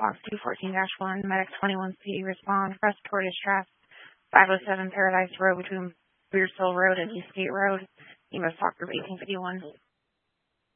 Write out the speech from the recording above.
Fox 214-1, Medic 21C, respond, press toward distress, 507 Paradise Road between Beardsville Road and Eastgate Road. You must talk group 1851.